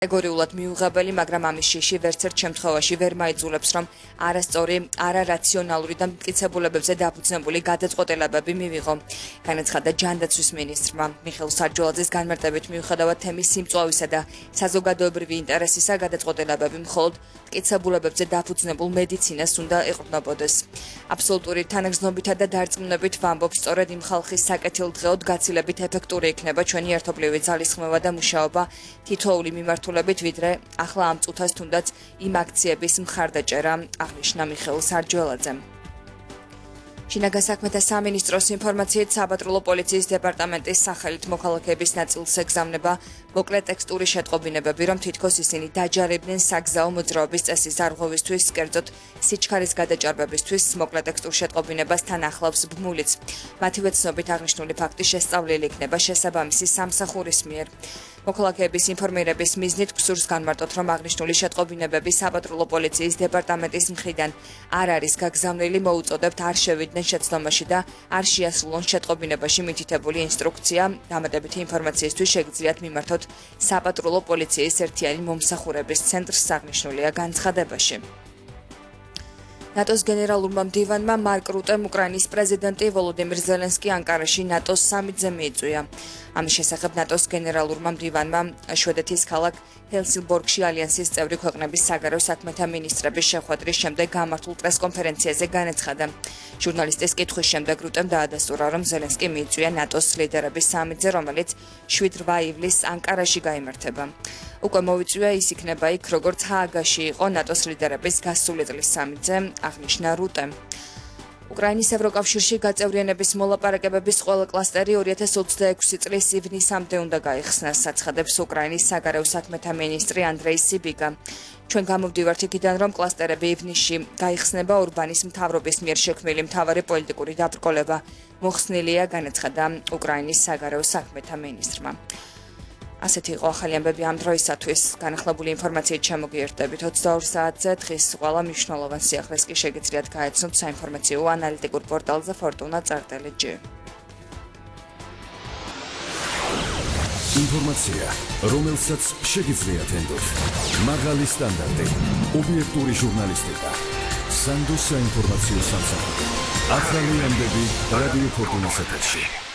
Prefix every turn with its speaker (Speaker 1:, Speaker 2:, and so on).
Speaker 1: კატეგორიულად მიუღებელი, მაგრამ ამის შიში ვერც ერთ შემთხვევაში ვერ მაიძულებს, რომ არასწორი, არარაციონალური და მტკიცებულებებზე დაფუძნებული გადაწყვეტილებები მივიღო. განაცხადა ჯანდაცვის მინისტრმა. მიხეილ სარჯველაძის განმარტებით მიუხედავად თემის სიმწვავისა და საზოგადოებრივი ინტერესისა, გადაწყვეტილებები მხოლოდ მტკიცებულებებზე დაფუძნებულ მედიცინას უნდა ეყრდნობოდეს. აბსოლუტური თანაგრძნობითა და დარწმუნებით ვამბობ, სწორედ იმ ხალხის საკეთილდღეოდ გაცილებით ეფექტური იქნება ჩვენი ერთობლივი ძალისხმევა და მუშაობა თითოეული მიმართულებით, ვიდრე ახლა ამ წუთას თუნდაც იმ აქციების მხარდაჭერა, აღნიშნა მიხეილ სარჯველაძემ. შინაგან საქმეთა სამინისტროს ინფორმაციით საპატრულო პოლიციის დეპარტამენტის სახელით მოქალაქეების ნაწილს ეგზავნება მოკლე ტექსტური შეტყობინებები, რომ თითქოს ისინი დაჯარებდნენ საგზაო მოძრაობის წესის დარღვევისთვის, კერძოდ სიჩქარის გადაჭარბებისთვის, მოკლე ტექსტურ შეტყობინებას თან ახლავს ბმულიც. მათივე ცნობით აღნიშნული ფაქტი შესწავლილი იქნება შესაბამისი სამსახურის მიერ. მოქალაქეების ინფორმირების მიზნით გსურს განმარტოთ, რომ აღნიშნული შეტყობინებები საპატრულო პოლიციის დეპარტამენტის მხრიდან არ არის გაგზავნილი, მოუწოდებთ არ შევიდნენ შეცდომაში და არ შეასრულონ შეტყობინებაში მითითებული ინსტრუქცია. დამატებითი ინფორმაციისთვის შეგიძლიათ მიმართოთ საპატრულო პოლიციის ერთიანი მომსახურების ცენტრს, აღნიშნულია განცხადებაში. ნატოს გენერალურმა მდივანმა მარკ რუტემ უკრაინის პრეზიდენტი ვოლოდიმირ ზელენსკი ანკარაში ნატოს სამიტზე მიიწვია. ამის შესახებ ნატოს გენერალურმა მდივანმა შვედეთის ქალაქ ჰელსინკორში ალიანსის წევრი ქვეყნების საგარეო საქმეთა მინისტრების შეხვედრის შემდეგ გამართულ პრესკონფერენციაზე განაცხადა. ჟურნალისტის კითხვის შემდეგ რუტემ დაადასტურა, რომ ზელენსკი მიიწვია ნატოს ლიდერების სამიტზე, რომელიც 7-8 ივლისს ანკარაში გაიმართება. უკვე მოვიწვია ის იქნება იქ, როგორც ჰააგაში იყო ნატოს ლიდერების გასული წლის სამიტზე, აღნიშნა რუტემ. უკრაინის ევროკავშირში გაწევრიანების მოლაპარაკებების ყველა კლასტერი 2026 წლის ივნისამდე უნდა გაიხსნას, აცხადებს უკრაინის საგარეო საქმეთა მინისტრი ანდრეი სიბიგა. ჩვენ გამოვდივართ იქიდან, რომ კლასტერები ივნისში გაიხსნება, ურბანის მთავრობის მიერ შექმნილი მთავარი პოლიტიკური დაბრკოლება მოხსნილია, განაცხადა უკრაინის საგარეო საქმეთა მინისტრმა. ასეთი იყო ახალი ამბები ამ დროისათვის. განახლებული ინფორმაციით შემოგიერთდებით 22 საათზე. დღის ყველა მნიშვნელოვან სიახლეს კი შეგიძლიათ გაეცნოთ საინფორმაციო ანალიტიკურ პორტალზე fortuna.gr.
Speaker 2: ინფორმაცია, რომელსაც შეგიძლიათ ენდოთ. მაღალი სტანდარტი, ობიექტური ჟურნალისტიკა. სანდოს საინფორმაციო სამსახური. ახალი ამბები რადიო ფორტუნას ეთერში.